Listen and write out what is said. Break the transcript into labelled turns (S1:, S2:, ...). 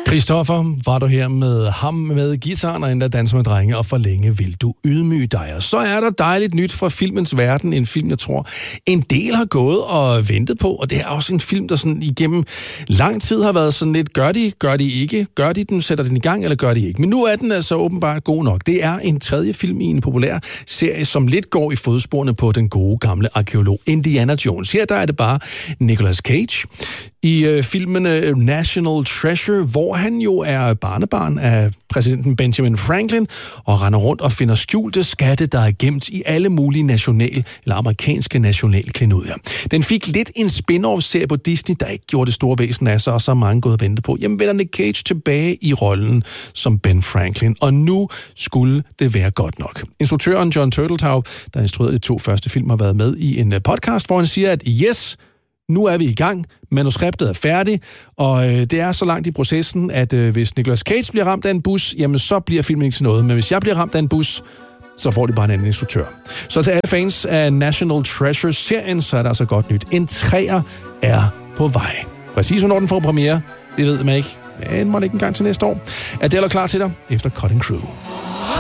S1: Christoffer, var du her med ham med guitaren og en, der danser med drenge, og for længe vil du ydmyge dig. Og så er der dejligt nyt fra filmens verden, en film, jeg tror, en del har gået og ventet på, og det er også en film, der sådan igennem lang tid har været sådan lidt, gør de ikke, gør de den, sætter den i gang, eller gør de ikke. Men nu er den altså åbenbart god nok. Det er en tredje film i en populær serie, som lidt går i fodsporene på den gode gamle arkeolog Indiana Jones. Her der er det bare Nicolas Cage i filmen National Treasure, hvor han jo er barnebarn af præsidenten Benjamin Franklin og render rundt og finder skjulte skatte, der er gemt i alle mulige amerikanske nationalklenodier. Den fik lidt en spin-off-serie på Disney, der ikke gjorde det store væsen af sig, og så mange gået og ventet på. Jamen vender Nick Cage tilbage i rollen som Ben Franklin, og nu skulle det være godt nok. Instruktøren John Turteltaub, der instruerede de 2 første film, har været med i en podcast, hvor han siger, at yes, nu er vi i gang, manuskriptet er færdigt, og det er så langt i processen, at hvis Nicolas Cage bliver ramt af en bus, jamen så bliver filmen ikke til noget. Men hvis jeg bliver ramt af en bus, så får de bare en anden instruktør. Så til alle fans af National Treasure-serien, så er der altså godt nyt. En 3'er er på vej. Præcis hvornår den får premiere, det ved man ikke, men må ikke engang til næste år. Adele er klar til dig efter Cutting Crew.